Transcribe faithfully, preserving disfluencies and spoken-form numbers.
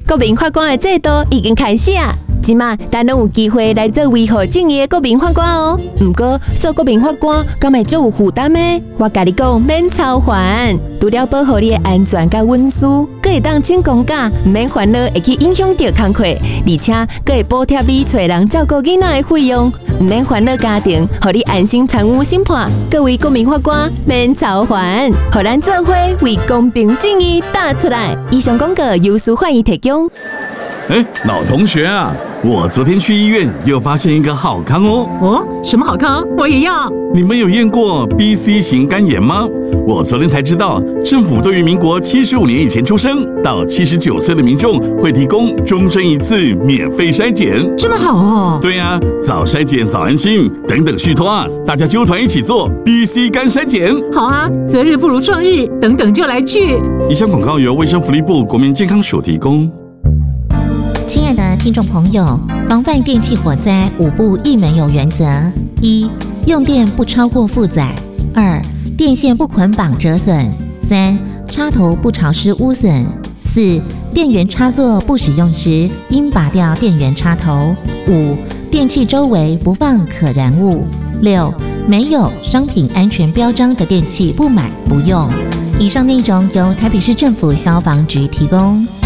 国民法官的制度已经开始啊！即马咱拢有机会来做维护正义的国民法官哦。不过做国民法官敢会做有负担呢？我甲你讲，免操烦，除了保护你的安全甲隐私，佫会当请公假，唔免烦恼会去影响到工课，而且佫会补贴你找人照顾囡仔的费用，唔免烦恼家庭，互你安心参与审判。各位国民法官免操烦，互咱做伙为公平正义打出来。以上广告由司法院提供。 哎，老同学啊，我昨天去医院又发现一个好康哦。 哦，什么好康？我也要。 你们有验过 B C 型肝炎吗？我昨天才知道，政府对于民国七十五年以前出生到七十九岁的民众会提供终身一次免费筛检。 这么好哦？ 对呀、啊，早筛检早安心，等等续托啊，大家揪团一起做 B C 肝筛检。 好啊，择日不如撞日，等等就来去。 以上广告由卫生福利部国民健康署提供。 亲爱的听众朋友，防范电器火灾五不一没有原则：一、用电不超过负载；二、电线不捆绑折损；三、插头不潮湿污损；四、电源插座不使用时，应拔掉电源插头；五、电器周围不放可燃物；六、没有商品安全标章的电器不买不用。以上内容由台北市政府消防局提供。